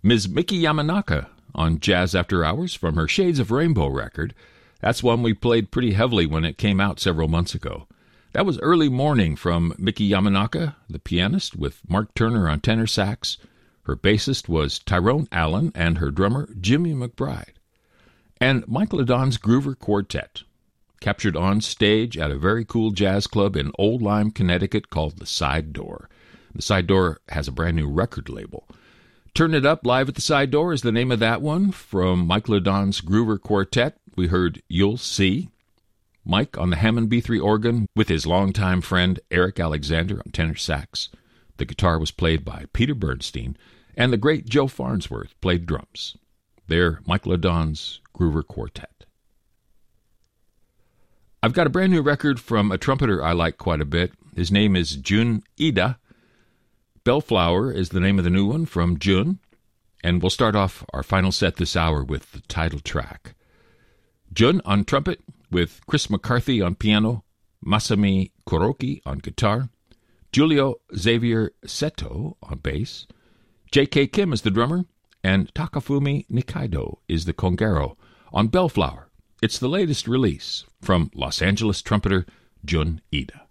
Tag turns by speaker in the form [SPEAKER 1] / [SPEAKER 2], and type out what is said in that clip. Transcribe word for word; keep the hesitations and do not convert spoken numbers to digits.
[SPEAKER 1] Miz Miki Yamanaka on Jazz After Hours from her Shades of Rainbow record. That's one we played pretty heavily when it came out several months ago. That was Early Morning from Miki Yamanaka, the pianist, with Mark Turner on tenor sax. Her bassist was Tyrone Allen and her drummer Jimmy McBride. And Mike LeDon's Groover Quartet, captured on stage at a very cool jazz club in Old Lyme, Connecticut called The Side Door. The Side Door has a brand new record label. Turn It Up Live at the Side Door is the name of that one. From Mike LeDon's Groover Quartet, we heard You'll See. Mike on the Hammond B three organ with his longtime friend Eric Alexander on tenor sax. The guitar was played by Peter Bernstein, and the great Joe Farnsworth played drums. They're Mike LeDon's Groover Quartet. I've got a brand new record from a trumpeter I like quite a bit. His name is Jun Ida. Bellflower is the name of the new one from Jun, and we'll start off our final set this hour with the title track. Jun on trumpet, with Chris McCarthy on piano, Masami Kuroki on guitar, Julio Xavier Seto on bass, J K Kim is the drummer, and Takafumi Nikaido is the congero on Bellflower. It's the latest release from Los Angeles trumpeter Jun Ida.